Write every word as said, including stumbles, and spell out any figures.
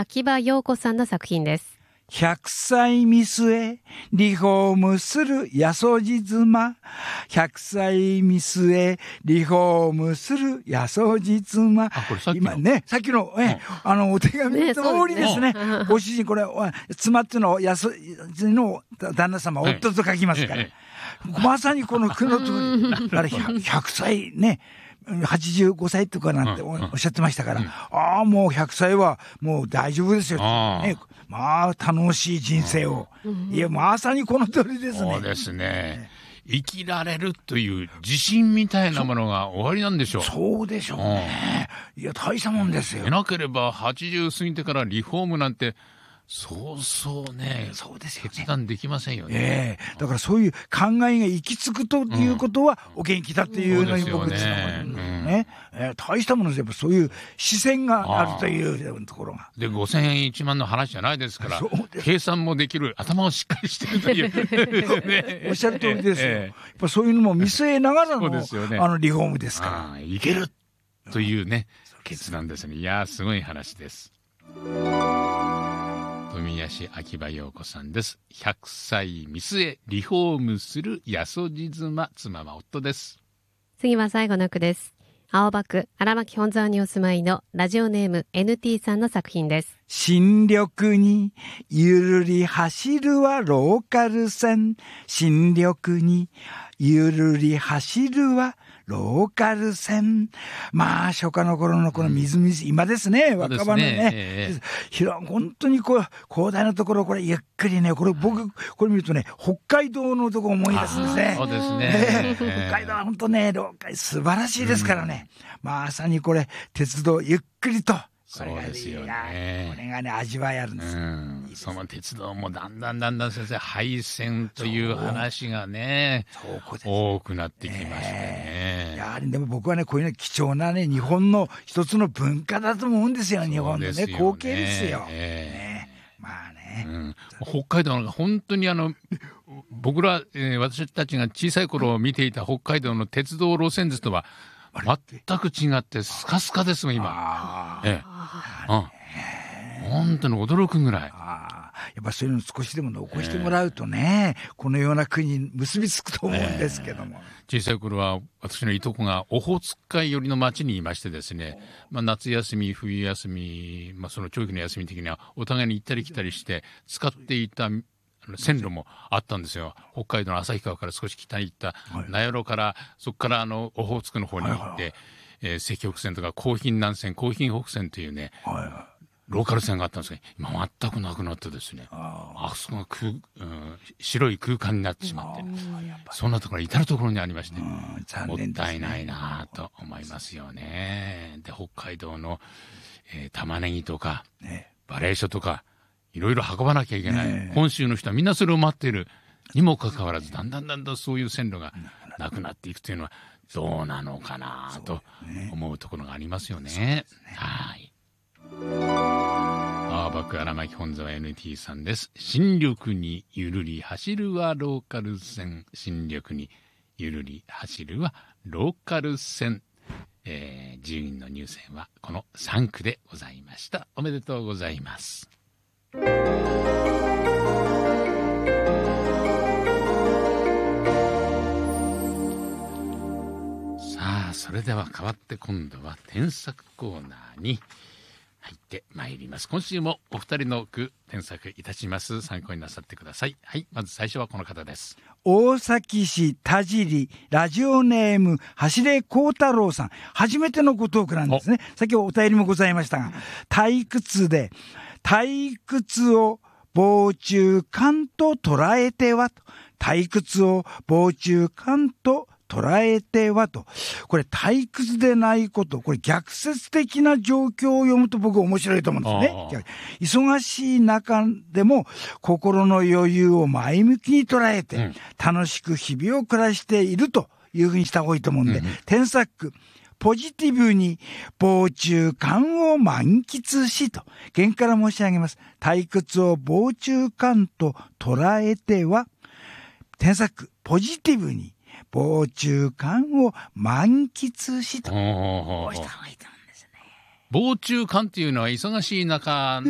秋葉陽子さんの作品です。 ひゃくさい見据えリフォームするやそじ妻、ひゃくさい見据えリフォームするやそじ妻。 あ、これさっきの今ね、さっきの、え、うん、あのお手紙の通りですね。ね、ご主人、これ妻っていうのをやそじの旦那様、夫と書きますから、はい、まさにこの句の通りだからひゃくさいね、はちじゅうごさいとかなんておっしゃってましたから、うんうん、ああもうひゃくさいはもう大丈夫ですよ、ね、まあ楽しい人生を、いやまさにこの通りですね。 そうですね、生きられるという自信みたいなものが終わりなんでしょう。 そうでしょうね、いや大したもんですよ。 でなければはちじゅう過ぎてからリフォームなんてそうそうね、 そうですよね、 決断できませんよね、 えー、だからそういう考えが行き着くということは、うん、お元気だっていうのに僕つながるんですね、うんえー、大したものですよ、そういう視線があるというところが。 でごせんえんいちまんの話じゃないですから、計算もできる、頭をしっかりしてるというね、 おっしゃる通りですよ、えー、やっぱそういうのも見据えながらの、ね、あのリフォームですから、 いけるというね、うん、決断ですね。いやすごい話です。富谷秋葉陽子さんです。ひゃくさい見据えリフォームするやそじ妻、妻は夫です。 次は最後の句です。青葉区荒牧本沢にお住まいのラジオネーム エヌティー さんの作品です。 新緑にゆるり走るはローカル線、新緑にゆるり走るはローカル線。まあ初夏の頃のこのみずみず、うん、今ですね、若葉のね、えー、本当にこう広大なところ、これゆっくりね、これ僕これ見るとね、北海道のところ思い出すんですね。 そうですね、 えー、北海道は本当ね、ローカル素晴らしいですからね、うん、まさにこれ鉄道ゆっくりと、 そうですよね、 これがね味わいあるんです、うん、 いいですね。その鉄道もだんだんだんだん先生廃線という話がね多くなってきましたね。 やはりでも僕はね、こういうね貴重なね日本の一つの文化だと思うんですよ。日本のね光景ですよ、えーね、まあね、 うん、北海道の本当にあの僕ら、えー、私たちが小さい頃見ていた北海道の鉄道路線図とは全く違ってスカスカですもん今。ええ、うん、本当に驚くぐらい。 あ、やっぱそういうの少しでも残してもらうとね、えー、このような国に結びつくと思うんですけども、 えー、小さい頃は私のいとこがオホーツク海寄りの町にいましてですね、まあ、夏休み冬休み、まあ、その長期の休み的にはお互いに行ったり来たりして使っていた線路もあったんですよ。北海道の旭川から少し北に行った名寄からそこからあのオホーツクの方に行って、はいはい、えー、石北線とか高浜南線高浜北線というね、はいはい、ローカル線があったんですけど今全くなくなってですね、あ, あそこが空、うん、白い空間になってしまって、そんなところ至るところにありまして、もったいないなと思いますよね。で北海道の、えー、玉ねぎとか、ね、バレー書とかいろいろ運ばなきゃいけない、ね、本州の人はみんなそれを待っているにもかかわらず、だんだんだんだんそういう線路がなくなっていくというのはどうなのかなと思うところがありますよね。ね、はい。青葉区荒牧本沢 エヌティー さんです。新緑にゆるり走るはローカル線、新緑にゆるり走るはローカル線、えー、じゅうにんの入選はこのさんくでございました。おめでとうございます。さあ、それでは変わって今度は添削コーナーに入ってまいります。今週もお二人の句添削いたします。参考になさってください。はい、まず最初はこの方です。 大崎市田尻ラジオネーム橋出幸太郎さん、初めてのご投句なんですね。先ほどお便りもございましたが、退屈で退屈を防虫感と捉えてはと、退屈を防虫感と捉えてはと、これ退屈でないこと、これ逆説的な状況を読むと僕面白いと思うんですね。忙しい中でも心の余裕を前向きに捉えて、うん、楽しく日々を暮らしているというふうにした方がいいと思うんで、うん、添削ポジティブに防虫感を満喫しと原から申し上げます。退屈を防虫感と捉えては、添削ポジティブに防虫感を満喫しとこうした方がいいと思うんですね。 防虫感っていうのは忙しい中